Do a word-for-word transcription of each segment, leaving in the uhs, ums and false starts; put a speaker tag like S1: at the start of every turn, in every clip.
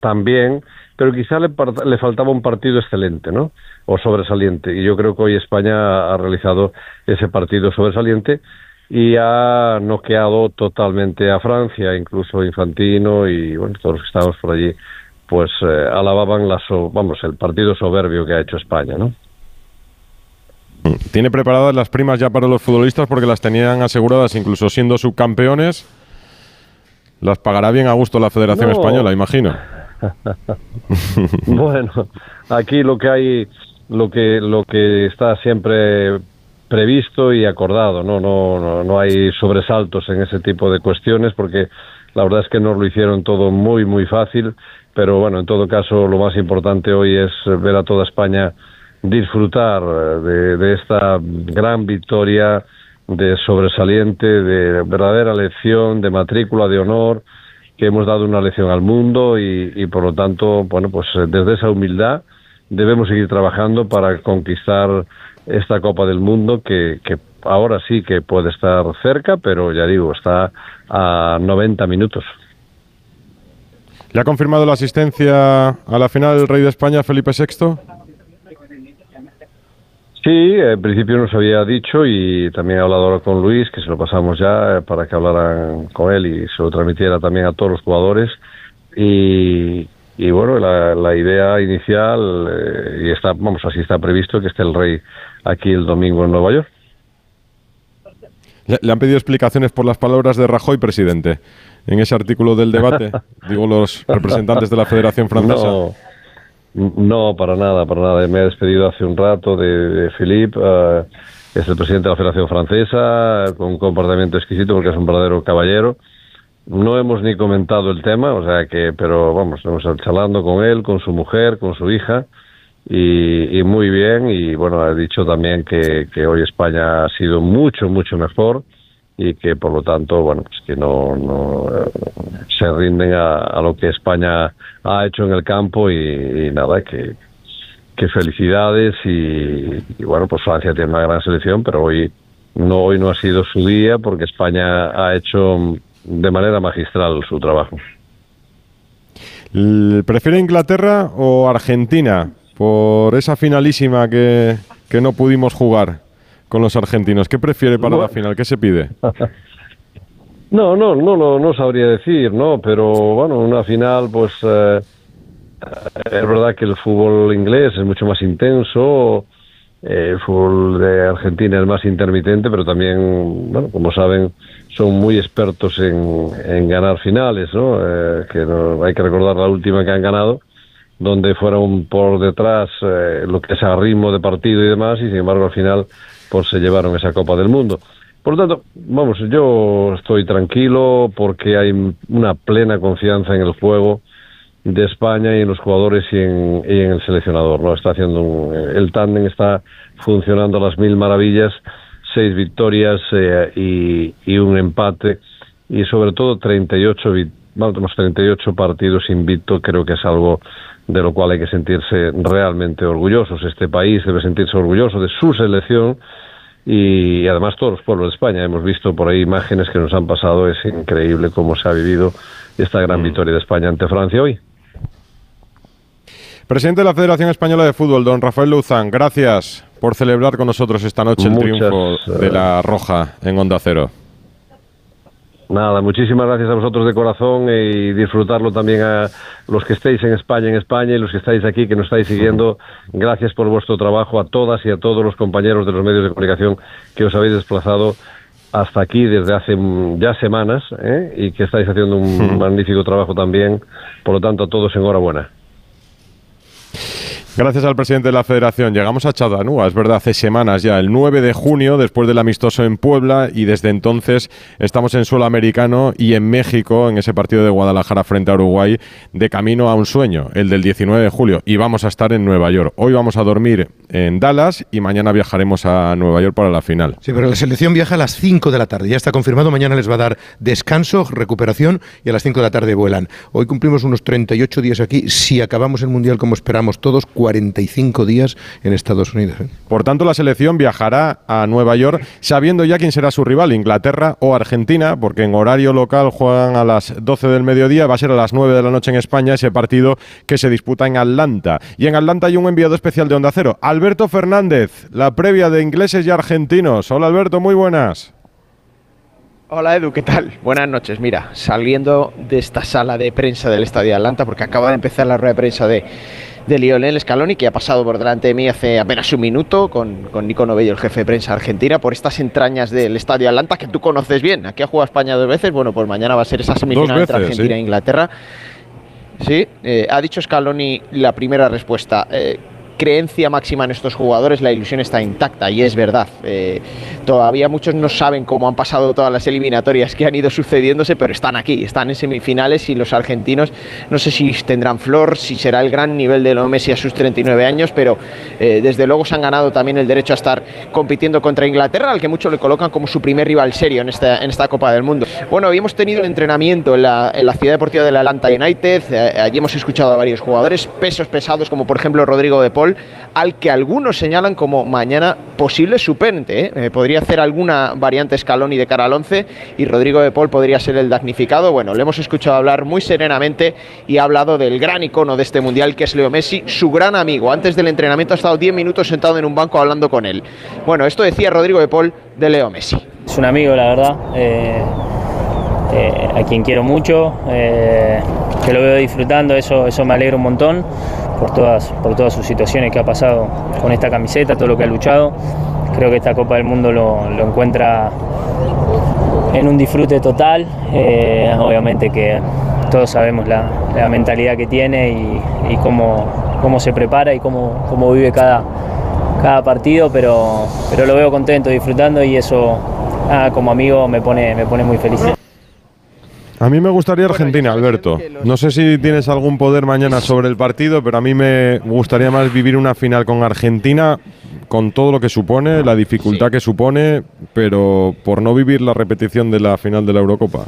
S1: también, pero quizá le, le faltaba un partido excelente, ¿no? O sobresaliente. Y yo creo que hoy España ha realizado ese partido sobresaliente y ha noqueado totalmente a Francia, incluso Infantino y bueno, todos los que estábamos por allí, pues eh, alababan la so, vamos, el partido soberbio que ha hecho España, ¿no?
S2: Tiene preparadas las primas ya para los futbolistas porque las tenían aseguradas incluso siendo subcampeones. Las pagará bien a gusto la Federación
S1: no.
S2: Española, imagino.
S1: Bueno, aquí lo que hay, lo que lo que está siempre previsto y acordado, no, no, no, no hay sobresaltos en ese tipo de cuestiones porque la verdad es que nos lo hicieron todo muy, muy fácil, pero bueno, en todo caso lo más importante hoy es ver a toda España disfrutar de, de esta gran victoria, de sobresaliente, de verdadera lección, de matrícula de honor, que hemos dado una lección al mundo y, y por lo tanto, bueno, pues desde esa humildad debemos seguir trabajando para conquistar esta Copa del Mundo que, que ahora sí que puede estar cerca, pero ya digo, está a noventa minutos.
S2: ¿Le ha confirmado la asistencia a la final el rey de España, Felipe sexto?
S1: Sí, en principio nos había dicho y también he hablado ahora con Luis, que se lo pasamos ya para que hablaran con él y se lo transmitiera también a todos los jugadores. Y, y bueno, la, la idea inicial, eh, y está, vamos, así está previsto que esté el rey aquí el domingo en Nueva York.
S2: ¿Le, le han pedido explicaciones por las palabras de Rajoy, presidente, en ese artículo del debate? Digo, los representantes de la Federación Francesa.
S1: No. No, para nada, para nada. Me he despedido hace un rato de, de Philippe, uh, es el presidente de la Federación Francesa, con un comportamiento exquisito porque es un verdadero caballero. No hemos ni comentado el tema, o sea que, pero vamos, estamos charlando con él, con su mujer, con su hija, y, y muy bien. Y bueno, ha dicho también que, que hoy España ha sido mucho, mucho mejor y que por lo tanto, bueno, pues que no, no eh, se rinden a, a lo que España ha hecho en el campo y, y nada, que, que felicidades y, y bueno, pues Francia tiene una gran selección, pero hoy no, hoy no ha sido su día porque España ha hecho de manera magistral su trabajo.
S2: ¿Prefiere Inglaterra o Argentina por esa finalísima que, que no pudimos jugar con los argentinos? ¿Qué prefiere para bueno. la final? ¿Qué se pide?
S1: No, no, no, no, no sabría decir, ¿no? Pero bueno, una final, pues eh, es verdad que el fútbol inglés es mucho más intenso, eh, el fútbol de Argentina es más intermitente, pero también, bueno, como saben, son muy expertos en, en ganar finales, ¿no? Eh, que no, hay que recordar la última que han ganado, donde fueron por detrás eh, lo que es a ritmo de partido y demás, y sin embargo al final pues se llevaron esa Copa del Mundo. Por lo tanto, vamos, yo estoy tranquilo porque hay una plena confianza en el juego de España y en los jugadores y en, y en el seleccionador, ¿no? Está haciendo un, el tándem está funcionando a las mil maravillas, seis victorias eh, y, y un empate y sobre todo treinta y ocho, vamos, treinta y ocho partidos invictos. Creo que es algo de lo cual hay que sentirse realmente orgullosos. Este país debe sentirse orgulloso de su selección y además todos los pueblos de España. Hemos visto por ahí imágenes que nos han pasado, es increíble cómo se ha vivido esta gran victoria de España ante Francia hoy.
S2: Presidente de la Federación Española de Fútbol, don Rafael Louzán, gracias por celebrar con nosotros esta noche el Muchas, triunfo de la Roja en Onda Cero.
S1: Nada, muchísimas gracias a vosotros de corazón y disfrutarlo también a los que estéis en España, en España y los que estáis aquí, que nos estáis siguiendo. Gracias por vuestro trabajo a todas y a todos los compañeros de los medios de comunicación que os habéis desplazado hasta aquí desde hace ya semanas, ¿eh? Y que estáis haciendo un magnífico trabajo también. Por lo tanto, a todos enhorabuena.
S2: Gracias al presidente de la Federación. Llegamos a Chattanooga, es verdad, hace semanas ya, el nueve de junio, después del amistoso en Puebla, y desde entonces estamos en suelo americano y en México, en ese partido de Guadalajara frente a Uruguay, de camino a un sueño, el del diecinueve de julio, y vamos a estar en Nueva York. Hoy vamos a dormir en Dallas y mañana viajaremos a Nueva York para la final.
S3: Sí, pero la selección viaja a las cinco de la tarde, ya está confirmado, mañana les va a dar descanso, recuperación, y a las cinco de la tarde vuelan. Hoy cumplimos unos treinta y ocho días aquí, si acabamos el Mundial como esperamos todos, cuarenta y cinco días en Estados Unidos. ¿eh?
S2: Por tanto, la selección viajará a Nueva York sabiendo ya quién será su rival, Inglaterra o Argentina, porque en horario local juegan a las doce del mediodía, va a ser a las nueve de la noche en España ese partido que se disputa en Atlanta. Y en Atlanta hay un enviado especial de Onda Cero, Alberto Fernández, la previa de ingleses y argentinos. Hola Alberto, muy buenas.
S4: Hola Edu, ¿qué tal? Buenas noches. Mira, saliendo de esta sala de prensa del Estadio de Atlanta, porque acaba de empezar la rueda de prensa de, de Lionel Scaloni, que ha pasado por delante de mí hace apenas un minuto, con, con Nico Novello, el jefe de prensa argentina, por estas entrañas del Estadio de Atlanta, que tú conoces bien. Aquí ha jugado España dos veces, bueno, pues mañana va a ser esa semifinal veces, entre Argentina sí. e Inglaterra. Sí, eh, ha dicho Scaloni la primera respuesta. Eh, creencia máxima en estos jugadores, la ilusión está intacta y es verdad. Eh, todavía muchos no saben cómo han pasado todas las eliminatorias que han ido sucediéndose, pero están aquí, están en semifinales y los argentinos no sé si tendrán flor, si será el gran nivel de Leo Messi a sus treinta y nueve años, pero eh, desde luego se han ganado también el derecho a estar compitiendo contra Inglaterra, al que muchos le colocan como su primer rival serio en esta, en esta Copa del Mundo. Bueno, habíamos tenido el entrenamiento en la, en la ciudad deportiva del Atlanta United, eh, allí hemos escuchado a varios jugadores, pesos pesados como por ejemplo Rodrigo de Paul, al que algunos señalan como mañana posible suplente. ¿eh? Eh, podría hacer alguna variante Scaloni de cara al once y Rodrigo de Paul podría ser el damnificado. Bueno, le hemos escuchado hablar muy serenamente y ha hablado del gran icono de este mundial que es Leo Messi, su gran amigo. Antes del entrenamiento ha estado diez minutos sentado en un banco hablando con él. Bueno, esto decía Rodrigo de Paul de Leo Messi.
S5: Es un amigo, la verdad, eh, eh, a quien quiero mucho, eh, que lo veo disfrutando, eso, eso me alegra un montón. Por todas, por todas sus situaciones que ha pasado con esta camiseta, todo lo que ha luchado. Creo que esta Copa del Mundo lo, lo encuentra en un disfrute total. Eh, obviamente que todos sabemos la, la mentalidad que tiene y, y cómo, cómo se prepara y cómo, cómo vive cada, cada partido, pero, pero lo veo contento, disfrutando y eso ah, como amigo me pone, me pone muy feliz.
S2: A mí me gustaría Argentina, Alberto. No sé si tienes algún poder mañana sobre el partido, pero a mí me gustaría más vivir una final con Argentina, con todo lo que supone, la dificultad sí. que supone, pero por no vivir la repetición de la final de la Eurocopa.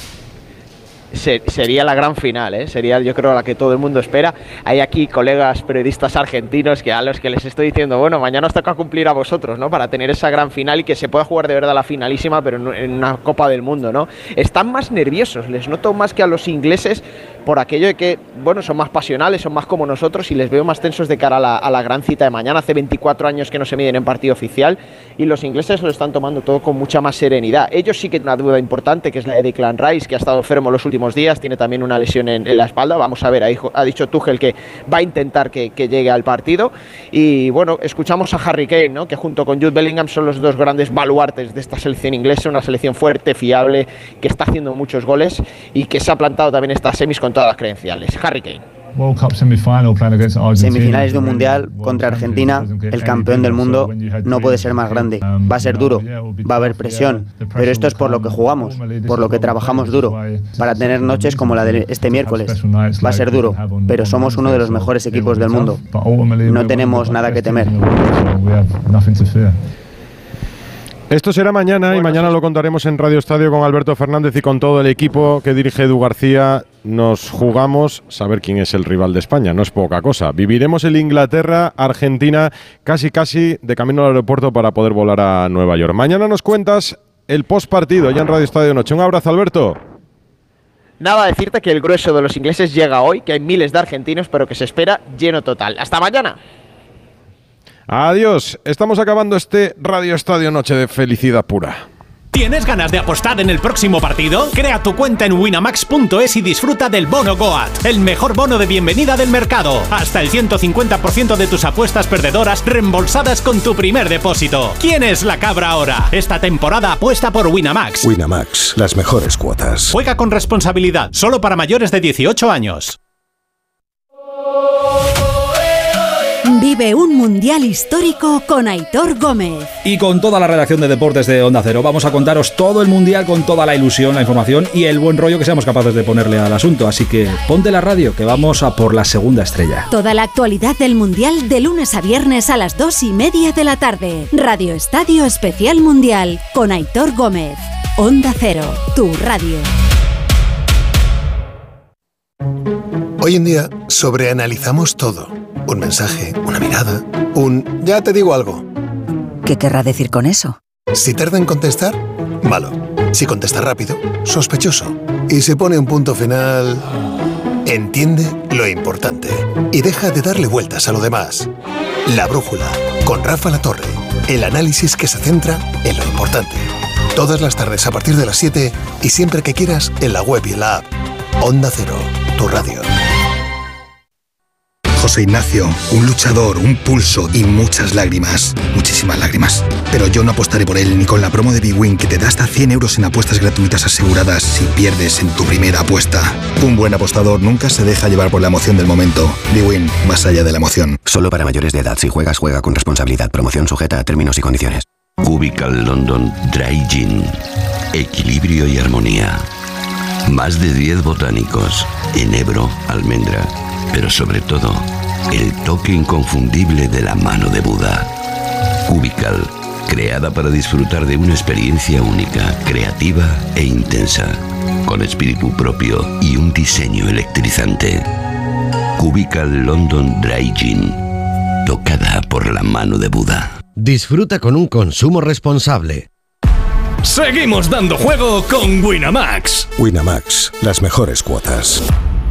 S4: Sería la gran final, ¿eh? Sería yo creo la que todo el mundo espera. Hay aquí colegas periodistas argentinos que a los que les estoy diciendo, bueno, mañana os toca cumplir a vosotros, ¿no? Para tener esa gran final y que se pueda jugar de verdad la finalísima, pero en una Copa del Mundo, ¿no? Están más nerviosos, les noto más que a los ingleses por aquello de que, bueno, son más pasionales, son más como nosotros y les veo más tensos de cara a la, a la gran cita de mañana. Hace veinticuatro años que no se miden en partido oficial y los ingleses lo están tomando todo con mucha más serenidad. Ellos sí que tienen una duda importante, que es la de Declan Rice, que ha estado enfermo los últimos días, tiene también una lesión en, en la espalda. Vamos a ver, ha dicho Tuchel que va a intentar que, que llegue al partido. Y bueno, escuchamos a Harry Kane, ¿no? Que junto con Jude Bellingham son los dos grandes baluartes de esta selección inglesa, una selección fuerte, fiable, que está haciendo muchos goles y que se ha plantado también estas semis con todas las credenciales. Harry Kane.
S6: Semifinales de un mundial contra Argentina, el campeón del mundo, no puede ser más grande. Va a ser duro, va a haber presión, pero esto es por lo que jugamos, por lo que trabajamos duro, para tener noches como la de este miércoles. Va a ser duro, pero somos uno de los mejores equipos del mundo. No tenemos nada que temer.
S2: Esto será mañana bueno, y mañana lo contaremos en Radio Estadio con Alberto Fernández y con todo el equipo que dirige Edu García. Nos jugamos saber quién es el rival de España, no es poca cosa. Viviremos el Inglaterra-Argentina casi casi de camino al aeropuerto para poder volar a Nueva York. Mañana nos cuentas el postpartido ya en Radio Estadio Noche. Un abrazo, Alberto.
S4: Nada, decirte que el grueso de los ingleses llega hoy, que hay miles de argentinos, pero que se espera lleno total. ¡Hasta mañana!
S2: Adiós, estamos acabando este Radio Estadio Noche de felicidad pura.
S7: ¿Tienes ganas de apostar en el próximo partido? Crea tu cuenta en winamax punto es y disfruta del bono Goat, el mejor bono de bienvenida del mercado. Hasta el ciento cincuenta por ciento de tus apuestas perdedoras reembolsadas con tu primer depósito. ¿Quién es la cabra ahora? Esta temporada apuesta por Winamax.
S8: Winamax, las mejores cuotas.
S7: Juega con responsabilidad, solo para mayores de dieciocho años.
S9: Vive un mundial histórico con Aitor Gómez.
S10: Y con toda la redacción de deportes de Onda Cero vamos a contaros todo el mundial con toda la ilusión, la información y el buen rollo que seamos capaces de ponerle al asunto. Así que ponte la radio, que vamos a por la segunda estrella.
S9: Toda la actualidad del mundial de lunes a viernes a las dos y media de la tarde. Radio Estadio Especial Mundial con Aitor Gómez. Onda Cero, tu radio.
S8: Hoy en día sobreanalizamos todo. un mensaje, una mirada, un ya te digo algo.
S11: ¿Qué querrá decir con eso?
S8: Si tarda en contestar, malo. Si contesta rápido, sospechoso. Y si pone un punto final, entiende lo importante y deja de darle vueltas a lo demás. La Brújula, con Rafa La Torre. El análisis que se centra en lo importante. Todas las tardes a partir de las siete y siempre que quieras en la web y en la app. Onda Cero, tu radio.
S12: José Ignacio, un luchador, un pulso y muchas lágrimas. Muchísimas lágrimas. Pero yo no apostaré por él ni con la promo de BWin que te da hasta cien euros en apuestas gratuitas aseguradas si pierdes en tu primera apuesta. Un buen apostador nunca se deja llevar por la emoción del momento. BWin, más allá de la emoción.
S13: Solo para mayores de edad. Si juegas, juega con responsabilidad. Promoción sujeta a términos y condiciones.
S14: Cubical London Dry Gin. Equilibrio y armonía. Más de diez botánicos. Enebro, almendra. Pero sobre todo, el toque inconfundible de la mano de Buda. Cubical, creada para disfrutar de una experiencia única, creativa e intensa, con espíritu propio y un diseño electrizante. Cubical London Dry Gin, tocada por la mano de Buda.
S15: Disfruta con un consumo responsable.
S16: Seguimos dando juego con Winamax.
S8: Winamax, las mejores cuotas.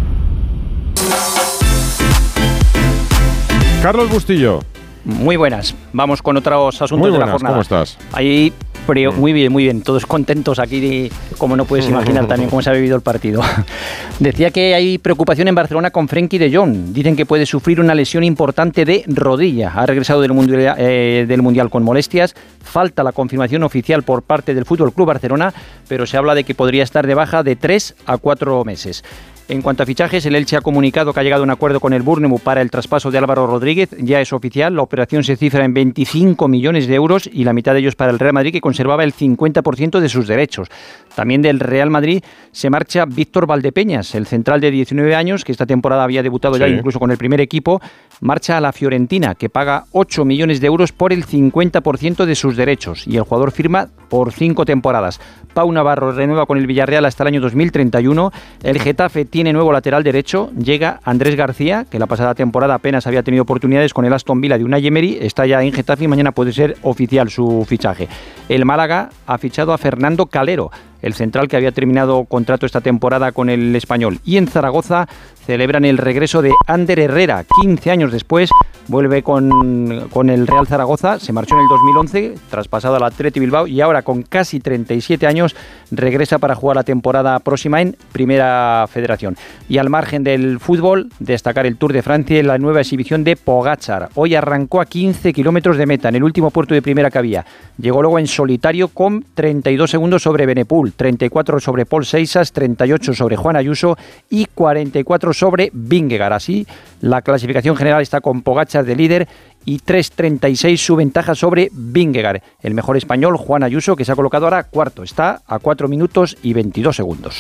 S2: Carlos Bustillo.
S17: Muy buenas. Vamos con otros asuntos
S2: muy buenas,
S17: de la jornada.
S2: ¿Cómo estás?
S17: Ahí, pero muy bien, muy bien. Todos contentos aquí, como no puedes imaginar también cómo se ha vivido el partido. Decía que hay preocupación en Barcelona con Frenkie de Jong. Dicen que puede sufrir una lesión importante de rodilla. Ha regresado del mundial, eh, del mundial con molestias. Falta la confirmación oficial por parte del Fútbol Club Barcelona, pero se habla de que podría estar de baja de tres a cuatro meses. En cuanto a fichajes, el Elche ha comunicado que ha llegado a un acuerdo con el Bournemouth para el traspaso de Álvaro Rodríguez. Ya es oficial, la operación se cifra en veinticinco millones de euros y la mitad de ellos para el Real Madrid, que conservaba el cincuenta por ciento de sus derechos. También del Real Madrid se marcha Víctor Valdepeñas, el central de diecinueve años, que esta temporada había debutado sí. ya incluso con el primer equipo, marcha a la Fiorentina, que paga ocho millones de euros por el cincuenta por ciento de sus derechos y el jugador firma por cinco temporadas. Pau Navarro renueva con el Villarreal hasta el año dos mil treinta y uno. El Getafe tiene nuevo lateral derecho. Llega Andrés García, que la pasada temporada apenas había tenido oportunidades con el Aston Villa de Unai Emery. Está ya en Getafe y mañana puede ser oficial su fichaje. El Málaga ha fichado a Fernando Calero, el central que había terminado contrato esta temporada con el Español. Y en Zaragoza celebran el regreso de Ander Herrera. quince años después vuelve con, con el Real Zaragoza. Se marchó en el dos mil once, traspasado al Athletic Bilbao, y ahora con casi treinta y siete años regresa para jugar la temporada próxima en Primera Federación. Y al margen del fútbol, destacar el Tour de Francia y la nueva exhibición de Pogačar. Hoy arrancó a quince kilómetros de meta en el último puerto de primera que había. Llegó luego en solitario con treinta y dos segundos sobre Benepul, treinta y cuatro sobre Paul Seixas, treinta y ocho sobre Juan Ayuso y cuarenta y cuatro sobre Vingegaard. Así, la clasificación general está con Pogačar de líder y tres treinta y seis su ventaja sobre Vingegaard. El mejor español, Juan Ayuso, que se ha colocado ahora cuarto, está a cuatro minutos y veintidós segundos.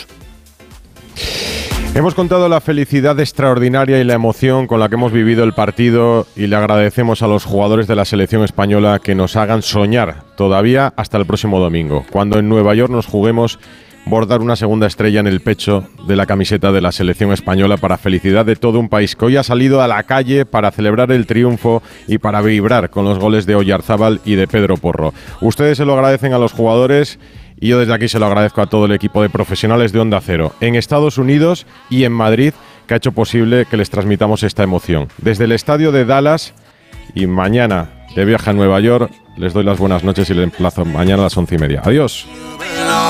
S2: Hemos contado la felicidad extraordinaria y la emoción con la que hemos vivido el partido y le agradecemos a los jugadores de la selección española que nos hagan soñar todavía hasta el próximo domingo, cuando en Nueva York nos juguemos bordar una segunda estrella en el pecho de la camiseta de la selección española para felicidad de todo un país que hoy ha salido a la calle para celebrar el triunfo y para vibrar con los goles de Oyarzábal y de Pedro Porro. Ustedes se lo agradecen a los jugadores y yo desde aquí se lo agradezco a todo el equipo de profesionales de Onda Cero en Estados Unidos y en Madrid, que ha hecho posible que les transmitamos esta emoción. Desde el estadio de Dallas y mañana de viaje a Nueva York, les doy las buenas noches y les emplazo mañana a las once y media. Adiós.